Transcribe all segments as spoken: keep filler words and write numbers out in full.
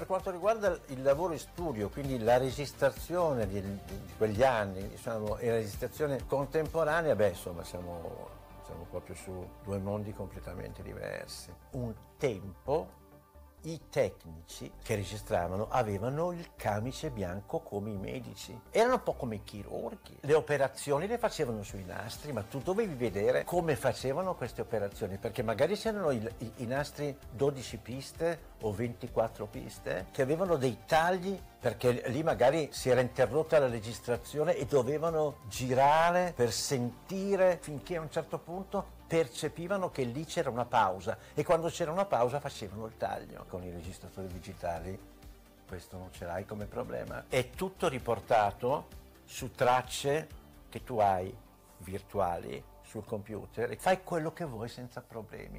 per quanto riguarda il lavoro in studio, quindi la registrazione di, di quegli anni, diciamo, e la registrazione contemporanea, beh, insomma, siamo, siamo proprio su due mondi completamente diversi. Un tempo i tecnici che registravano avevano il camice bianco come i medici, erano un po' come i chirurghi, le operazioni le facevano sui nastri, ma tu dovevi vedere come facevano queste operazioni, perché magari c'erano i, i, i nastri dodici piste o ventiquattro piste che avevano dei tagli, perché lì magari si era interrotta la registrazione e dovevano girare per sentire finché a un certo punto percepivano che lì c'era una pausa, e quando c'era una pausa facevano il taglio. Con i registratori digitali questo non ce l'hai come problema, è tutto riportato su tracce che tu hai virtuali sul computer e fai quello che vuoi senza problemi.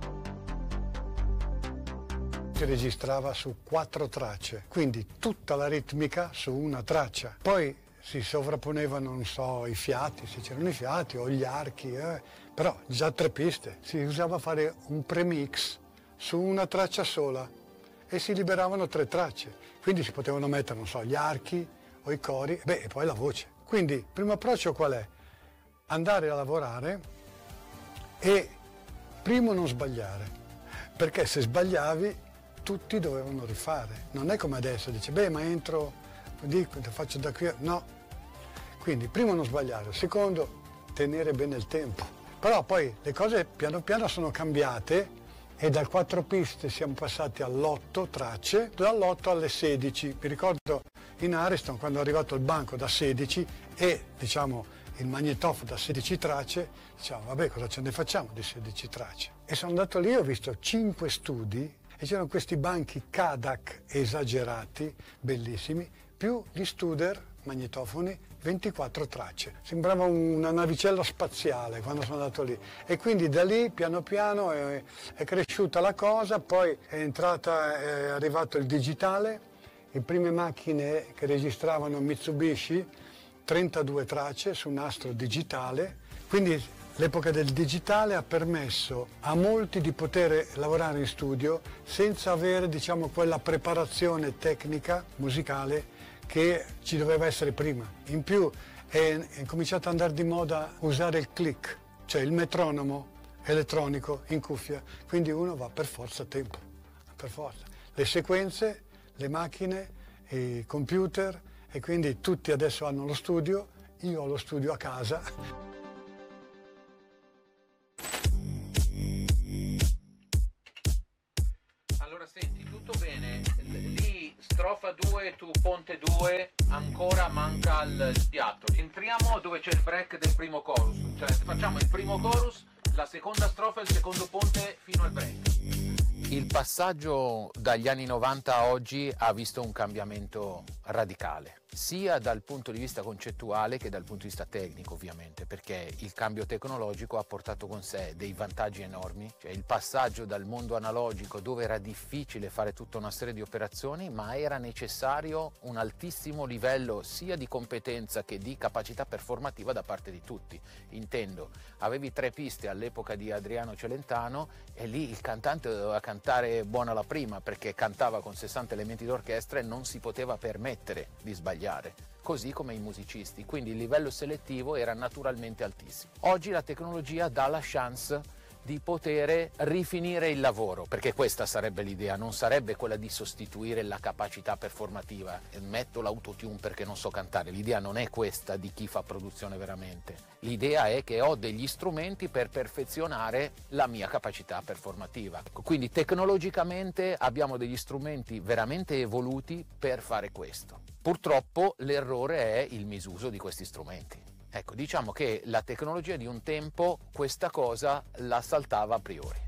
Si registrava su quattro tracce, quindi tutta la ritmica su una traccia, poi si sovrapponevano, non so, i fiati, se c'erano i fiati o gli archi, eh. Però già tre piste. Si usava fare un premix su una traccia sola e si liberavano tre tracce. Quindi si potevano mettere, non so, gli archi o i cori, beh, e poi la voce. Quindi il primo approccio qual è? Andare a lavorare e primo non sbagliare, perché se sbagliavi tutti dovevano rifare. Non è come adesso, dice, beh, ma entro, dico, faccio da qui, no. Quindi primo non sbagliare, secondo tenere bene il tempo. Però poi le cose piano piano sono cambiate e dal quattro piste siamo passati all'otto tracce, dall'otto alle sedici. Mi ricordo in Ariston quando è arrivato il banco da sedici e diciamo il magnetofono da sedici tracce, diciamo vabbè, cosa ce ne facciamo di sedici tracce? E sono andato lì, ho visto cinque studi e c'erano questi banchi Kodak esagerati, bellissimi, più gli Studer magnetofoni, ventiquattro tracce. Sembrava una navicella spaziale quando sono andato lì. E quindi da lì piano piano è, è cresciuta la cosa, poi è entrata, è arrivato il digitale, le prime macchine che registravano Mitsubishi, trentadue tracce su nastro digitale, quindi l'epoca del digitale ha permesso a molti di poter lavorare in studio senza avere, diciamo, quella preparazione tecnica musicale che ci doveva essere prima. In più è, è cominciato ad andare di moda usare il click, cioè il metronomo elettronico in cuffia, quindi uno va per forza a tempo, per forza. Le sequenze, le macchine, i computer, e quindi tutti adesso hanno lo studio, io ho lo studio a casa. Allora senti, tutto bene, lì strofa due, tu ponte due, ancora manca il piatto. Entriamo dove c'è il break del primo chorus, cioè facciamo il primo chorus, la seconda strofa e il secondo ponte fino al break. Il passaggio dagli anni novanta a oggi ha visto un cambiamento radicale, sia dal punto di vista concettuale che dal punto di vista tecnico, ovviamente, perché il cambio tecnologico ha portato con sé dei vantaggi enormi, cioè il passaggio dal mondo analogico, dove era difficile fare tutta una serie di operazioni, ma era necessario un altissimo livello sia di competenza che di capacità performativa da parte di tutti. Intendo, avevi tre piste all'epoca di Adriano Celentano e lì il cantante doveva cantare buona la prima, perché cantava con sessanta elementi d'orchestra e non si poteva permettere di sbagliare, così come i musicisti, quindi il livello selettivo era naturalmente altissimo. Oggi la tecnologia dà la chance di poter rifinire il lavoro, perché questa sarebbe l'idea, non sarebbe quella di sostituire la capacità performativa, metto l'autotune perché non so cantare, l'idea non è questa di chi fa produzione veramente, l'idea è che ho degli strumenti per perfezionare la mia capacità performativa, quindi tecnologicamente abbiamo degli strumenti veramente evoluti per fare questo. Purtroppo l'errore è il misuso di questi strumenti. Ecco, diciamo che la tecnologia di un tempo questa cosa la saltava a priori.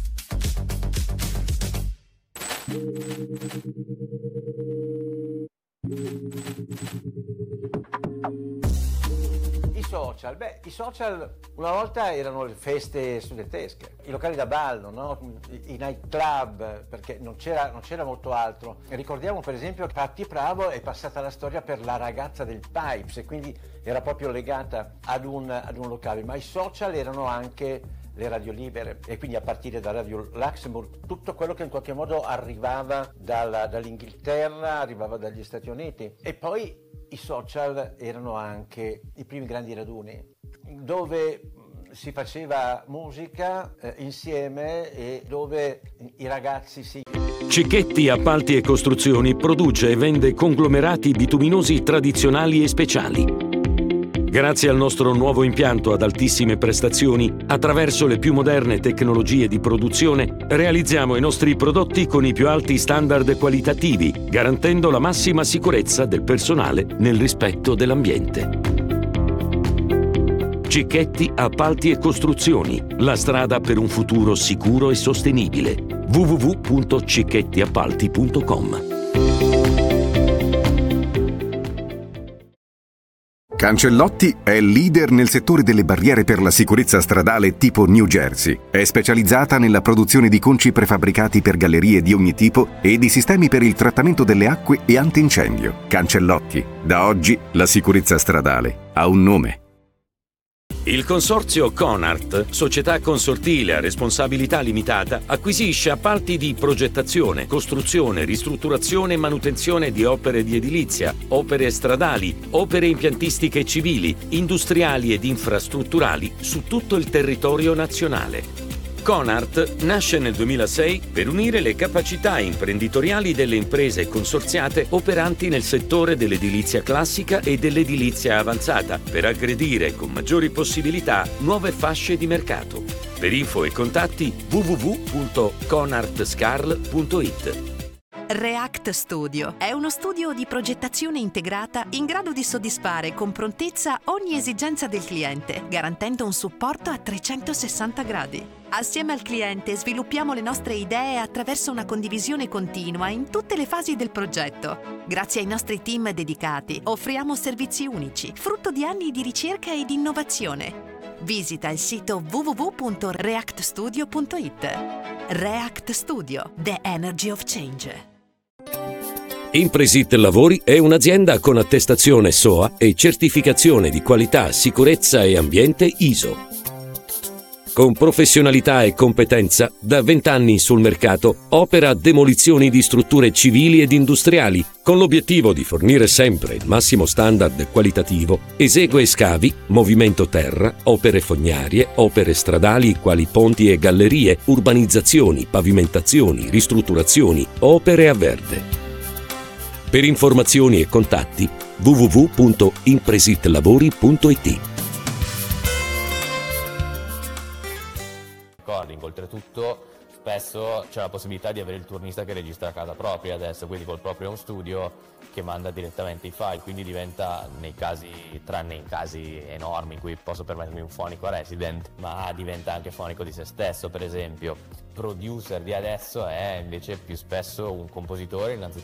I social, beh, i social una volta erano le feste studentesche, i locali da ballo, no? I night club, perché non c'era, non c'era molto altro. Ricordiamo per esempio che Patti Bravo è passata alla storia per la ragazza del Pipes e quindi era proprio legata ad un, ad un locale, ma i social erano anche le radio libere, e quindi a partire da Radio Luxembourg, tutto quello che in qualche modo arrivava dalla, dall'Inghilterra, arrivava dagli Stati Uniti. E poi i social erano anche i primi grandi raduni, dove si faceva musica eh, insieme e dove i ragazzi si... Cicchetti Appalti e Costruzioni produce e vende conglomerati bituminosi tradizionali e speciali. Grazie al nostro nuovo impianto ad altissime prestazioni, attraverso le più moderne tecnologie di produzione, realizziamo i nostri prodotti con i più alti standard qualitativi, garantendo la massima sicurezza del personale nel rispetto dell'ambiente. Cicchetti Appalti e Costruzioni, la strada per un futuro sicuro e sostenibile. w w w punto cicchetti appalti punto com. Cancellotti è leader nel settore delle barriere per la sicurezza stradale tipo New Jersey. È specializzata nella produzione di conci prefabbricati per gallerie di ogni tipo e di sistemi per il trattamento delle acque e antincendio. Cancellotti. Da oggi la sicurezza stradale ha un nome. Il consorzio Conart, società consortile a responsabilità limitata, acquisisce appalti di progettazione, costruzione, ristrutturazione e manutenzione di opere di edilizia, opere stradali, opere impiantistiche civili, industriali ed infrastrutturali su tutto il territorio nazionale. Conart nasce nel duemilasei per unire le capacità imprenditoriali delle imprese consorziate operanti nel settore dell'edilizia classica e dell'edilizia avanzata, per aggredire con maggiori possibilità nuove fasce di mercato. Per info e contatti w w w punto conartscarl punto it. React Studio è uno studio di progettazione integrata in grado di soddisfare con prontezza ogni esigenza del cliente, garantendo un supporto a trecentosessanta gradi. Assieme al cliente sviluppiamo le nostre idee attraverso una condivisione continua in tutte le fasi del progetto. Grazie ai nostri team dedicati offriamo servizi unici, frutto di anni di ricerca e di innovazione. Visita il sito w w w punto react studio punto it. React Studio, the energy of change. Impresit Lavori è un'azienda con attestazione S O A e certificazione di qualità, sicurezza e ambiente I S O. Con professionalità e competenza, da vent'anni sul mercato, opera demolizioni di strutture civili ed industriali, con l'obiettivo di fornire sempre il massimo standard qualitativo. Esegue scavi, movimento terra, opere fognarie, opere stradali quali ponti e gallerie, urbanizzazioni, pavimentazioni, ristrutturazioni, opere a verde. Per informazioni e contatti w w w punto impresitlavori punto it. Oltretutto spesso c'è la possibilità di avere il turnista che registra a casa propria adesso, quindi col proprio home studio che manda direttamente i file, quindi diventa, nei casi, tranne in casi enormi in cui posso permettermi un fonico resident, ma diventa anche fonico di se stesso, per esempio. Producer di adesso è invece più spesso un compositore innanzitutto